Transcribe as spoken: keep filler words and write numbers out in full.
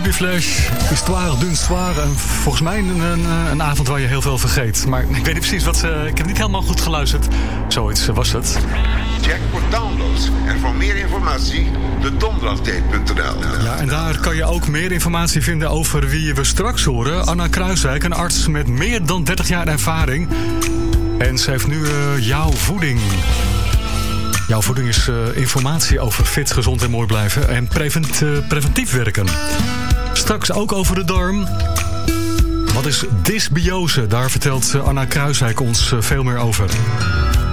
Flash, Histoire d'une soir. En volgens mij een, een, een avond waar je heel veel vergeet. Maar ik weet niet precies wat ze... Ik heb niet helemaal goed geluisterd. Zoiets was het. Check voor downloads en voor meer informatie de donderdagsdate punt n l. Ja, en daar kan je ook meer informatie vinden over wie we straks horen. Anna Kruiswijk, een arts met meer dan dertig jaar ervaring. En ze heeft nu uh, Jouw Voeding. Jouw Voeding is uh, informatie over fit, gezond en mooi blijven. En prevent, uh, preventief werken. Straks ook over de darm. Wat is dysbiose? Daar vertelt uh, Anna Kruiswijk ons uh, veel meer over.